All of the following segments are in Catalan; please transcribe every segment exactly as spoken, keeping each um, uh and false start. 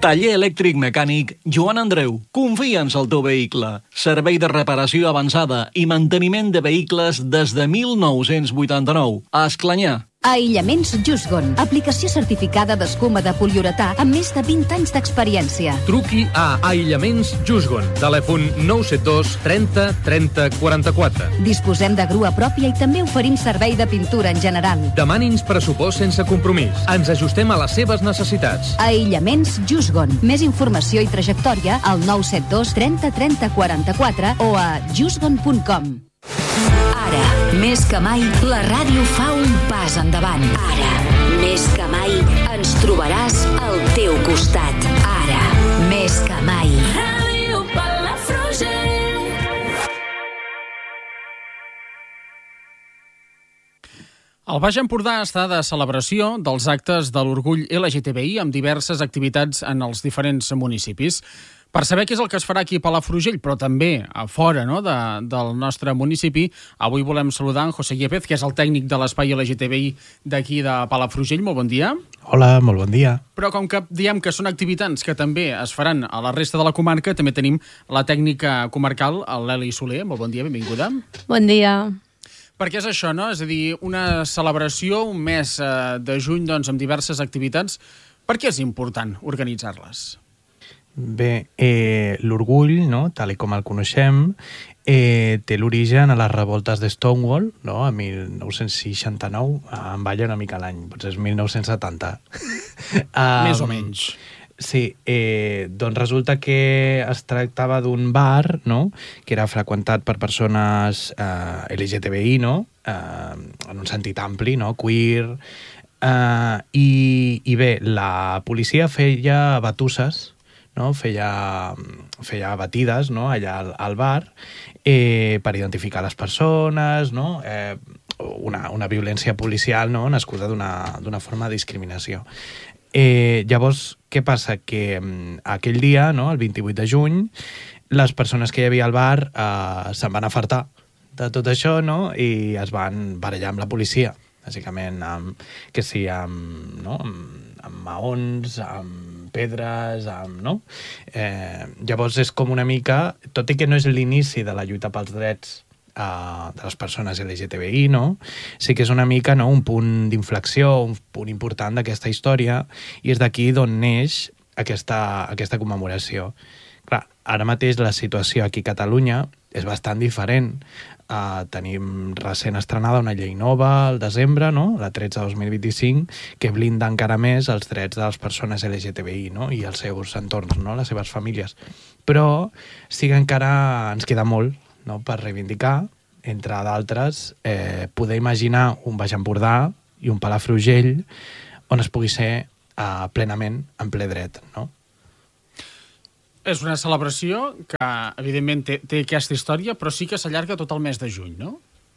Taller elèctric mecànic Joan Andreu. Confia'ns al teu vehicle. Servei de reparació avançada i manteniment de vehicles des de mil nou-cents vuitanta-nou. A Esclanyà. Aïllaments Jusgon, aplicació certificada d'escuma de poliuretà amb més de vint anys d'experiència. Truqui a Aïllaments Jusgon. Telèfon nou set dos trenta trenta quaranta-quatre. Disposem de grua pròpia i també oferim servei de pintura en general. Demani'ns pressupost sense compromís. Ens ajustem a les seves necessitats. Aïllaments Jusgon. Més informació i trajectòria al nou set dos trenta trenta quaranta-quatre o a jusgon punt com. Ara, més que mai, la ràdio fa un pas endavant. Ara, més que mai, ens trobaràs al teu costat. Ara, més que mai. Ràdio Palafrugell. El Baix Empordà està de celebració dels actes de l'orgull L G T B I amb diverses activitats en els diferents municipis. Per saber què és el que es farà aquí a Palafrugell, però també a fora, no?, de, del nostre municipi, avui volem saludar en José Yepez, que és el tècnic de l'espai L G T B I d'aquí de Palafrugell. Molt bon dia. Hola, molt bon dia. Però com que diem que són activitats que també es faran a la resta de la comarca, també tenim la tècnica comarcal, l'Eli Soler. Molt bon dia, benvinguda. Bon dia. Perquè és això, no? És a dir, una celebració, un mes eh, de juny, doncs, amb diverses activitats. Per què és important organitzar-les? Bé, eh, l'orgull, no?, tal i com el coneixem, eh, té l'origen a les revoltes de Stonewall, no?, a mil nou-cents seixanta-nou, em balla una mica l'any, potser és mil nou-cents setanta. um, Més o menys. Sí, eh, doncs resulta que es tractava d'un bar, no?, que era freqüentat per persones eh, L G T B I, no?, eh, en un sentit ampli, no?, queer, eh, i, i bé, la policia feia batusses, no? feia, feia batides, no?, allà al, al bar eh, per identificar les persones, no? eh, una, una violència policial, no?, nascuda d'una forma de discriminació. Eh, llavors, què passa? Que mm, aquell dia, no?, el vint-i-vuit de juny, les persones que hi havia al bar eh, se'n van afartar de tot això, no?, i es van barallar amb la policia, bàsicament, amb, que sí, amb, no?, amb, amb maons, amb pedres, amb, no? Eh, llavors és com una mica, tot i que no és l'inici de la lluita pels drets eh, de les persones L G T B I, no?, sí que és una mica, no?, un punt d'inflexió, un punt important d'aquesta història, i és d'aquí d'on neix aquesta, aquesta commemoració. Clar, ara mateix la situació aquí a Catalunya és bastant diferent. Uh, tenim recent estrenada una llei nova al desembre, no?, la tretze dos mil vint-i-cinc, que blinda encara més els drets de les persones L G T B I, no?, i els seus entorns, no?, les seves famílies. Però sí que encara ens queda molt, no?, per reivindicar, entre d'altres, eh, poder imaginar un Baix Empordà i un Palafrugell on es pugui ser uh, plenament en ple dret, no? És una celebració que, evidentment, té, té aquesta història, però sí que s'allarga tot el mes de juny, no?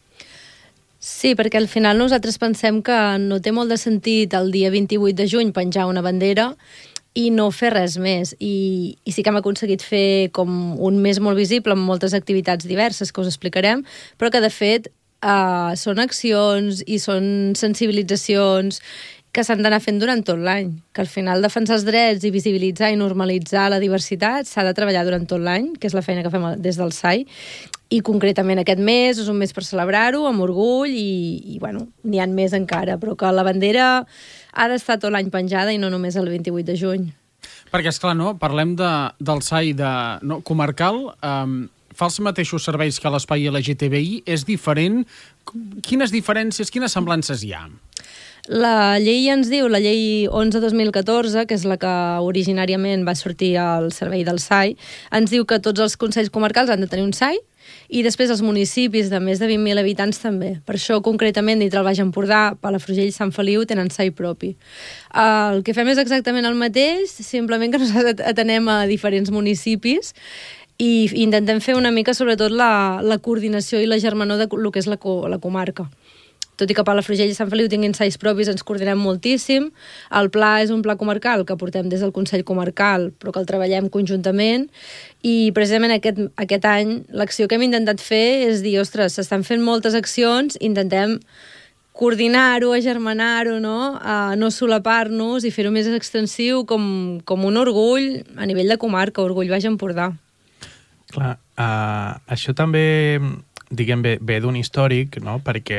Sí, perquè al final nosaltres pensem que no té molt de sentit el dia vint-i-vuit de juny penjar una bandera i no fer res més. I, i sí que hem aconseguit fer com un mes molt visible amb moltes activitats diverses que us explicarem, però que, de fet, eh, són accions i són sensibilitzacions que s'han d'anar fent durant tot l'any, que al final defensar els drets i visibilitzar i normalitzar la diversitat s'ha de treballar durant tot l'any, que és la feina que fem des del S A I, i concretament aquest mes és un mes per celebrar-ho amb orgull i, i bueno, n'hi ha més encara, però que la bandera ha d'estar tot l'any penjada i no només el vint-i-vuit de juny. Perquè, esclar, no? Parlem de, del S A I de, no, comarcal, um, fa els mateixos serveis que l'espai L G T B I, és diferent. Quines diferències, quines semblances hi ha? La llei ens diu, la llei onze dos mil catorze, que és la que originàriament va sortir al servei del S A I, ens diu que tots els consells comarcals han de tenir un S A I i després els municipis de més de vint mil habitants també. Per això, concretament, dintre el Baix Empordà, Palafrugell i Sant Feliu tenen S A I propi. El que fem és exactament el mateix, simplement que nosaltres atenem a diferents municipis i intentem fer una mica, sobretot, la, la coordinació i la germanor de lo que és la, la comarca. Tot i que Palafrugell i Sant Feliu tinguin S A Is propis, ens coordinem moltíssim. El pla és un pla comarcal que portem des del Consell Comarcal, però que el treballem conjuntament. I precisament aquest, aquest any l'acció que hem intentat fer és dir, ostres, s'estan fent moltes accions, intentem coordinar-ho, agermanar-ho, no? Uh, no solapar-nos i fer-ho més extensiu com, com un orgull a nivell de comarca, Orgull Baix Empordà. Clar, uh, això també, diguem, ve, ve d'un històric, no? Perquè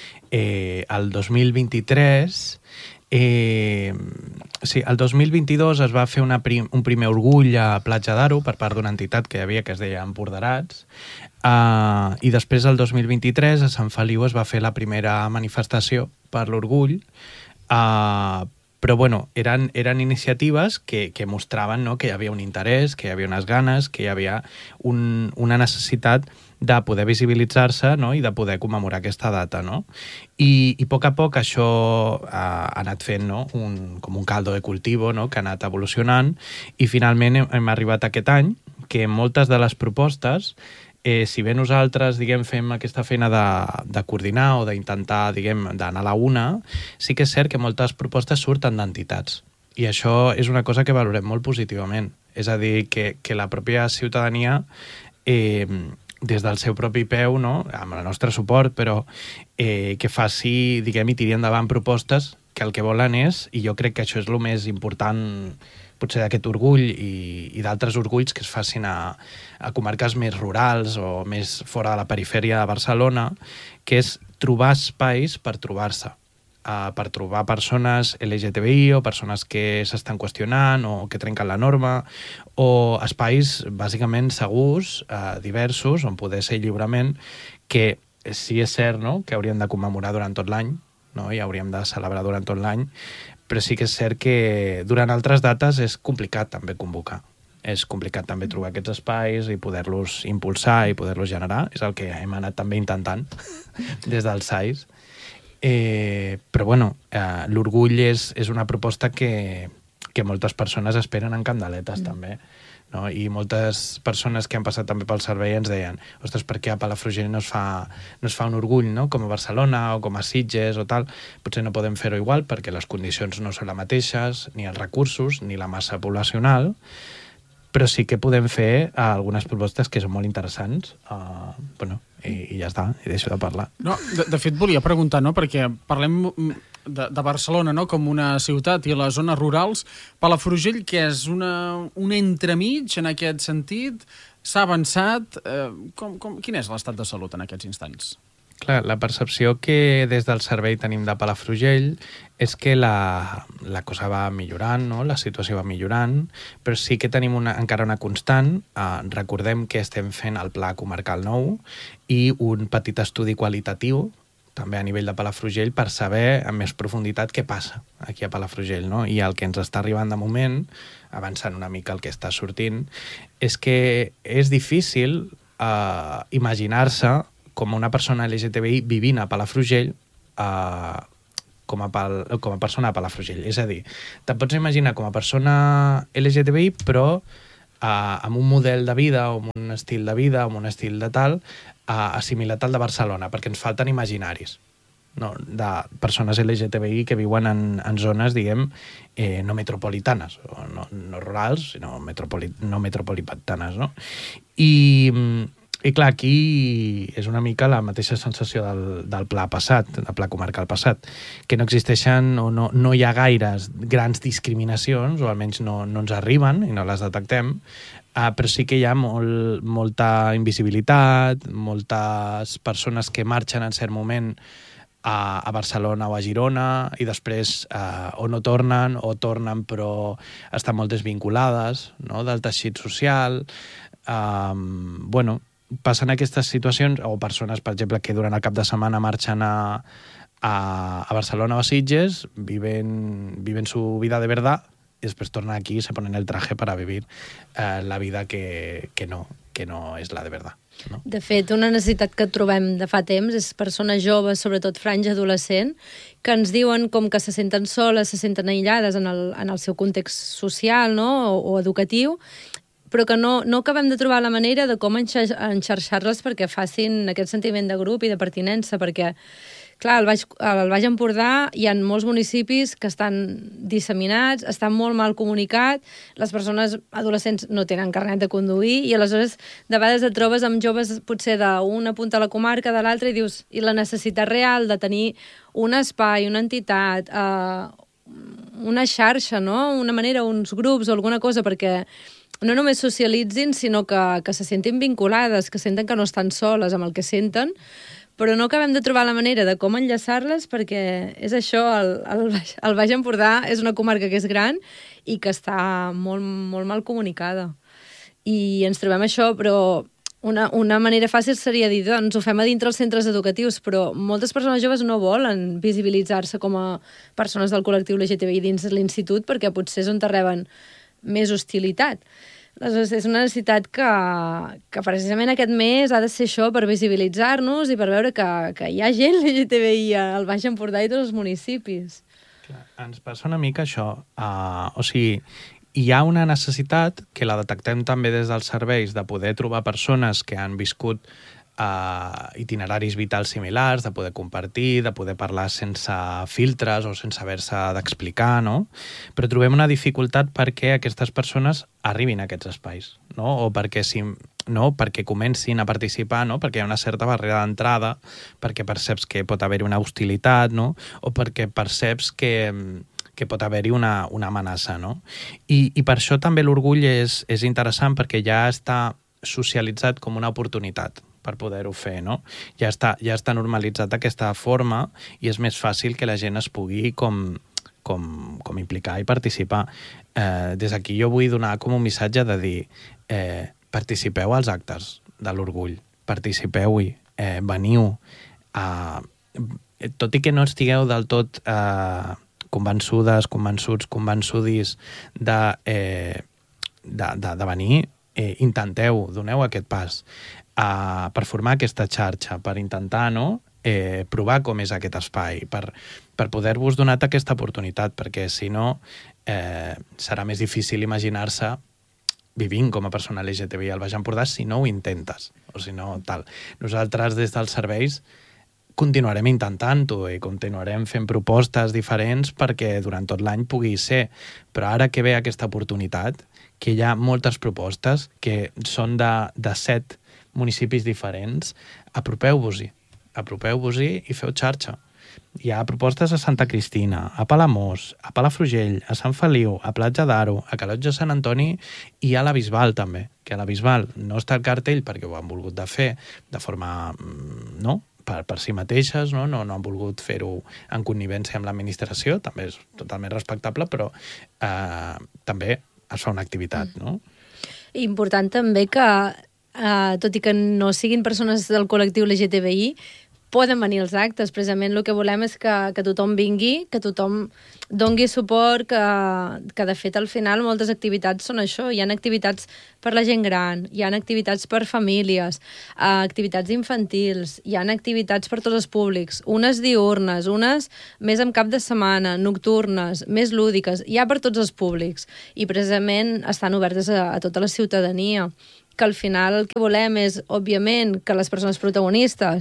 eh, el dos mil vint-i-tres... Eh, sí, el dos mil vint-i-dos es va fer una prim, un primer orgull a Platja d'Aro per part d'una entitat que hi havia que es deia Empordarats, uh, i després el dos mil vint-i-tres a Sant Feliu es va fer la primera manifestació per l'orgull, uh, però bueno, eren, eren iniciatives que, que mostraven, no, que hi havia un interès, que hi havia unes ganes, que hi havia un, una necessitat de poder visibilitzar-se, no? I de poder commemorar aquesta data, no? I, i a poc a poc això ha, ha anat fent, no? un, com un caldo de cultivo, no? Que ha anat evolucionant, i finalment hem, hem arribat a aquest any que moltes de les propostes, eh, si bé nosaltres, diguem, fem aquesta feina de, de coordinar o d'intentar, diguem, d'anar a la una, sí que és cert que moltes propostes surten d'entitats. I això és una cosa que valorem molt positivament. És a dir, que, que la pròpia ciutadania eh, des del seu propi peu, no? Amb el nostre suport, però eh, que faci, diguem, i tiri endavant propostes que el que volen és, i jo crec que això és el més important potser d'aquest orgull i, i d'altres orgulls que es facin a, a comarques més rurals o més fora de la perifèria de Barcelona, que és trobar espais per trobar-se. Uh, per trobar persones L G T B I o persones que s'estan qüestionant o que trenquen la norma, o espais bàsicament segurs, uh, diversos, on poder ser lliurement, que sí és cert, no?, que hauríem de commemorar durant tot l'any, no?, i hauríem de celebrar durant tot l'any, però sí que és cert que durant altres dates és complicat també convocar. És complicat també trobar aquests espais i poder-los impulsar i poder-los generar. És el que hem anat també intentant des dels S A I S. Eh, però bueno, eh, l'orgull és, és una proposta que, que moltes persones esperen en candeletes, mm. també, no? I moltes persones que han passat també pel servei ens deien, ostres, per què a Palafrugell no es fa, no es fa un orgull, no?, com a Barcelona o com a Sitges o tal? Potser no podem fer-ho igual perquè les condicions no són les mateixes, ni els recursos, ni la massa poblacional, però sí que podem fer uh, algunes propostes que són molt interessants, uh, bueno, i, i ja està, i deixo de parlar. No, de, de fet, volia preguntar, no?, perquè parlem de, de Barcelona, no?, com una ciutat, i les zones rurals. Palafrugell, que és una, un entremig en aquest sentit, s'ha avançat. Eh, com, com, quin és l'estat de salut en aquests instants? Clar, la percepció que des del servei tenim de Palafrugell és que la, la cosa va millorant, no? La situació va millorant, però sí que tenim una, encara una constant. Eh, recordem que estem fent el Pla Comarcal nou i un petit estudi qualitatiu també a nivell de Palafrugell per saber amb més profunditat què passa aquí a Palafrugell, no? I el que ens està arribant de moment, avançant una mica el que està sortint, és que és difícil eh, imaginar-se com una persona L G T B I vivint a Palafrugell eh, com, a pal, com a persona a Palafrugell. És a dir, te'n pots imaginar com a persona L G T B I, però eh, amb un model de vida, o amb un estil de vida, amb un estil de tal, eh, assimilat al de Barcelona, perquè ens falten imaginaris, no? De persones L G T B I que viuen en, en zones, diguem, eh, no metropolitanes, o no, no rurals, sinó metropoli, no metropolitanes, no? I... I clar, aquí és una mica la mateixa sensació del, del pla passat, del pla comarcal passat, que no existeixen o no, no hi ha gaires grans discriminacions, o almenys no, no ens arriben i no les detectem, uh, però sí que hi ha molt, molta invisibilitat, moltes persones que marxen en cert moment a, a Barcelona o a Girona i després uh, o no tornen o tornen però estan molt desvinculades, no?, del teixit social. Um, bueno, passen aquestes situacions, o persones, per exemple, que durant el cap de setmana marxen a, a, a Barcelona o a Sitges, viven, viven su vida de verdad, y després tornen aquí y se ponen el traje para vivir eh, la vida que, que, no, que no és la de verdad. No? De fet, una necessitat que trobem de fa temps és persones joves, sobretot franja adolescent, que ens diuen com que se senten soles, se senten aïllades en el, en el seu context social, no?, o, o educatiu, però que no, no acabem de trobar la manera de com enxarxar-les perquè facin aquest sentiment de grup i de pertinença, perquè, Clar, al Baix, al Baix Empordà hi ha molts municipis que estan disseminats, estan molt mal comunicats, les persones adolescents no tenen carnet de conduir i aleshores de vegades et trobes amb joves potser d'una punta a la comarca, de l'altra, i dius, i la necessitat real de tenir un espai, una entitat, eh, una xarxa, no? Una manera, uns grups o alguna cosa perquè no només socialitzin, sinó que, que se sentin vinculades, que senten que no estan soles amb el que senten, però no acabem de trobar la manera de com enllaçar-les perquè és això, el, el, Baix, el Baix Empordà és una comarca que és gran i que està molt, molt mal comunicada. I ens trobem això, però una, una manera fàcil seria dir, doncs ho fem a dintre els centres educatius, però moltes persones joves no volen visibilitzar-se com a persones del col·lectiu L G T B I dins l'institut perquè potser és on te reben més hostilitat. Aleshores, és una necessitat que, que precisament aquest mes ha de ser això per visibilitzar-nos i per veure que, que hi ha gent L G T B I al Baix Empordà i tots els municipis. Clar, ens passa una mica això. Uh, o sigui, hi ha una necessitat que la detectem també des dels serveis de poder trobar persones que han viscut Uh, itineraris vitals similars, de poder compartir, de poder parlar sense filtres o sense haver-se d'explicar, no? Però trobem una dificultat perquè aquestes persones arribin a aquests espais, no? O perquè, si, no? perquè comencin a participar, no? Perquè hi ha una certa barrera d'entrada, perquè perceps que pot haver una hostilitat, no? O perquè perceps que que pot haver-hi una, una amenaça, no? I, i per això també l'orgull és, és interessant perquè ja està socialitzat com una oportunitat per poder-ho fer, no? Ja està, ja està normalitzat aquesta forma i és més fàcil que la gent es pugui com, com, com implicar i participar. Eh, des d'aquí jo vull donar com un missatge de dir eh, participeu als actes de l'orgull, participeu-hi, eh, veniu. Eh, tot i que no estigueu del tot eh, convençudes, convençuts, convençudis de, eh, de, de, de venir, eh, intenteu, doneu aquest pas. Uh, per formar aquesta xarxa, per intentar no, eh, provar com és aquest espai, per, per poder-vos donar aquesta oportunitat, perquè si no eh, serà més difícil imaginar-se vivint com a persona L G T B I al Baix Empordà si no ho intentes, o si no tal. Nosaltres des dels serveis continuarem intentant-ho i continuarem fent propostes diferents perquè durant tot l'any pugui ser, però ara que ve aquesta oportunitat, que hi ha moltes propostes que són de, de set municipis diferents, apropeu-vos-hi, apropeu-vos-hi i feu xarxa. Hi ha propostes a Santa Cristina, a Palamós, a Palafrugell, a Sant Feliu, a Platja d'Aro, a Calotge de Sant Antoni i a la Bisbal també, que a la Bisbal no està al cartell perquè ho han volgut de fer de forma, no?, per, per si mateixes, no? No, no han volgut fer-ho en connivència amb l'administració, també és totalment respectable, però eh, també es fa una activitat, no? Important també que Uh, tot i que no siguin persones del col·lectiu L G T B I, poden venir als actes. Precisament el que volem és que, que tothom vingui, que tothom dongui suport, que, que de fet al final moltes activitats són això. Hi ha activitats per la gent gran, hi ha activitats per famílies, uh, activitats infantils, hi ha activitats per tots els públics, unes diurnes, unes més en cap de setmana, nocturnes, més lúdiques, hi ha per tots els públics i precisament estan obertes a, a tota la ciutadania, que al final el que volem és, òbviament, que les persones protagonistes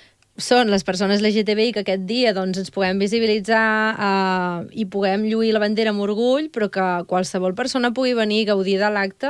són les persones L G T B I, que aquest dia doncs, ens puguem visibilitzar eh, i puguem lluir la bandera amb orgull, però que qualsevol persona pugui venir a gaudir de l'acte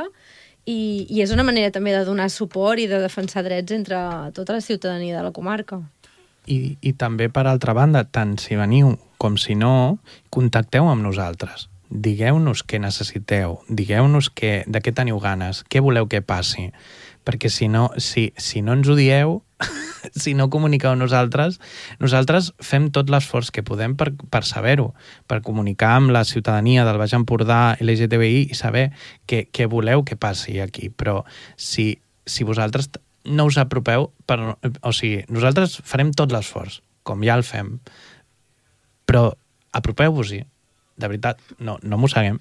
i, i és una manera també de donar suport i de defensar drets entre tota la ciutadania de la comarca. I, i també, per altra banda, tant si veniu com si no, contacteu amb nosaltres. Digueu-nos què necessiteu, digueu-nos què, de què teniu ganes, què voleu que passi, perquè si no, si, si no ens ho dieu, si no comuniqueu nosaltres, nosaltres fem tot l'esforç que podem per, per saber-ho, per comunicar amb la ciutadania del Baix Empordà L G T B I i saber què, què voleu que passi aquí, però si, si vosaltres no us apropeu, per, o sigui, nosaltres farem tot l'esforç, com ja el fem, però apropeu-vos-hi. De veritat, no, no mosseguem.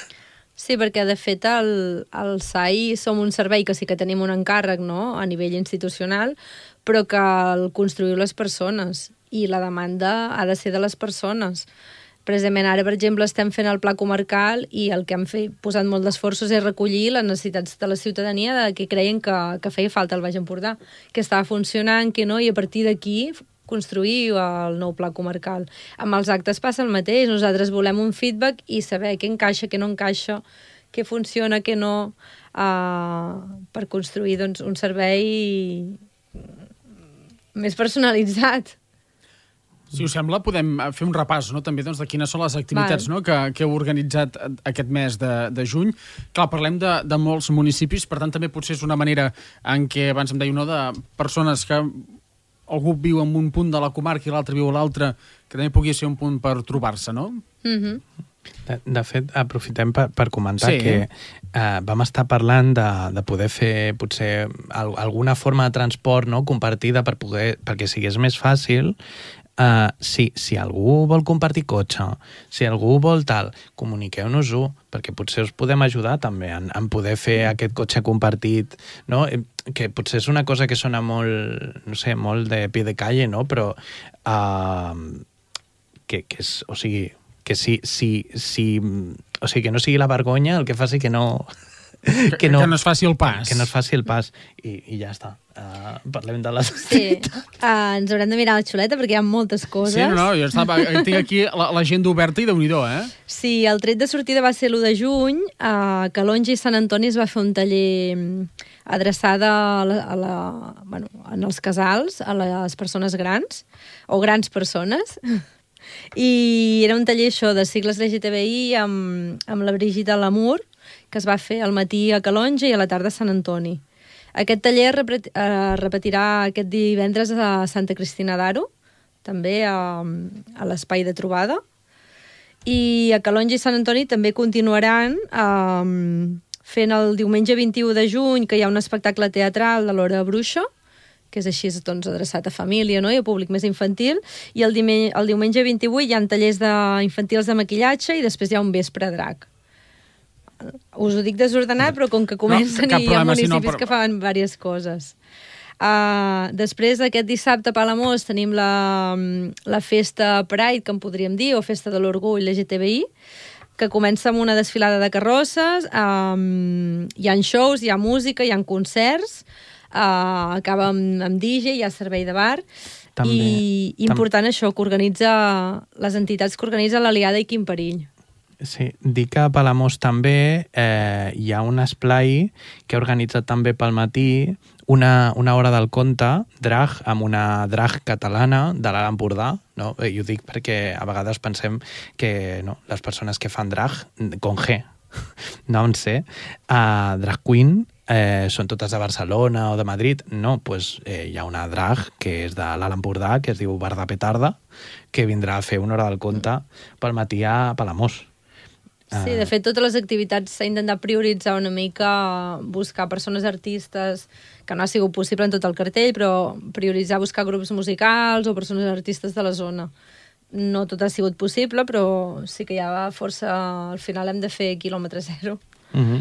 Sí, perquè de fet el, el S A I som un servei que sí que tenim un encàrrec, no?, a nivell institucional, però que el construïu les persones i la demanda ha de ser de les persones. Precisament ara, per exemple, estem fent el pla comarcal i el que hem fet, posat molt d'esforços és recollir les necessitats de la ciutadania de que creien que, que feia falta al Baix Empordà, que estava funcionant, que no, i a partir d'aquí construir el nou pla comarcal. Amb els actes passa el mateix, nosaltres volem un feedback i saber què encaixa, què no encaixa, què funciona, què no, uh, per construir doncs, un servei més personalitzat. Si us sembla, podem fer un repàs, no? També doncs, de quines són les activitats, no? que, que heu organitzat aquest mes de, de juny. Clar, parlem de, de molts municipis, per tant també potser és una manera en què, abans em dèieu, no? de persones que algú viu en un punt de la comarca i l'altre viu a l'altre, que també pugui ser un punt per trobar-se, no? Mhm. De, de fet, aprofitem per, per comentar Sí. que eh, vam estar parlant de, de poder fer potser al, alguna forma de transport, no? compartida per poder, perquè sigués més fàcil. Uh, si, si algú vol compartir cotxe, si algú vol tal, comuniqueu-nos-ho, perquè potser us podem ajudar també en, en poder fer aquest cotxe compartit, no? Que potser és una cosa que sona molt, no sé, molt de pie de calle, no? Però uh, que, que és, o sigui, que si, si, si, o sigui, que no sigui la vergonya el que faci que no... Que, que, no, que no es faci el pas. Que no es faci el pas. I, i ja està. Uh, parlem de les... Sí, uh, ens haurem de mirar la xuleta perquè hi ha moltes coses. Sí, no, no, jo estava, tinc aquí l'agenda oberta i déu-n'hi-do, eh? Sí, el tret de sortida va ser l'u de juny, a Calonge i Sant Antoni es va fer un taller adreçada a la, a la, bueno, en els casals, a les persones grans, o grans persones, i era un taller això de cicles L G T B I amb, amb la Brigitte Lamour, que es va fer al matí a Calonge i a la tarda a Sant Antoni. Aquest taller repet, eh, repetirà aquest divendres a Santa Cristina d'Aro, també a, a l'espai de trobada. I a Calonge i Sant Antoni també continuaran eh, fent el diumenge vint-i-u de juny, que hi ha un espectacle teatral de l'Hora Bruixa, que és així doncs, adreçat a família, no? I a públic més infantil, i el, dime, el diumenge vint-i-vuit hi ha tallers de, infantils de maquillatge i després hi ha un vespre drac. Us ho dic desordenat, però com que comencen no, i hi ha municipis si no, però... que fan diverses coses. Uh, després, aquest dissabte a Palamós tenim la, la festa Pride, que en podríem dir, o festa de l'orgull L G T B I, que comença amb una desfilada de carrosses, um, hi ha shows, hi ha música, hi ha concerts, uh, acaba amb, amb D J, hi ha servei de bar, també, i important tam... això, que organitza les entitats que organitza l'Aliada i Quim Perill. Sí, dic que a Palamós també eh, hi ha un esplai que ha organitzat també pel matí una, una hora del conte, drag, amb una drag catalana de l'Alt Empordà, no? I ho dic perquè a vegades pensem que no, les persones que fan drag, con G, no en C, uh, drag queen, eh, són totes de Barcelona o de Madrid. No, doncs pues, eh, hi ha una drag que és de l'Alt Empordà, que es diu Barda Petarda, que vindrà a fer una hora del conte pel matí a Palamós. Sí, de fet, totes les activitats s'ha intentat prioritzar una mica, buscar persones artistes, que no ha sigut possible en tot el cartell, però prioritzar buscar grups musicals o persones artistes de la zona. No tot ha sigut possible, però sí que hi ha força... Al final hem de fer quilòmetre zero. Uh-huh.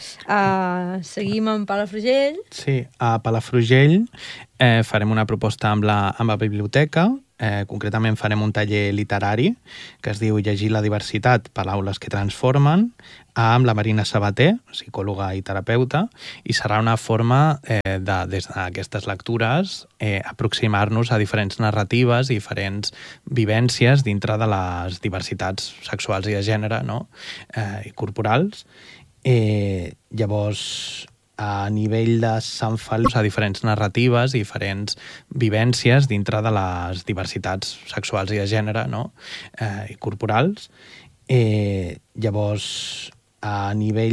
Uh, seguim amb Palafrugell. Sí, a Palafrugell eh, farem una proposta amb la, amb la biblioteca. Eh, concretament farem un taller literari que es diu Llegir la diversitat, paraules que transformen, amb la Marina Sabater, psicòloga i terapeuta, i serà una forma eh, de, des d'aquestes lectures, eh, aproximar-nos a diferents narratives i diferents vivències dintre de les diversitats sexuals i de gènere, no? eh, i corporals. Eh, llavors, a nivell de Sant Feliu, a diferents narratives i diferents vivències dintre de les diversitats sexuals i de gènere, no? eh, i corporals. Eh, llavors, a nivell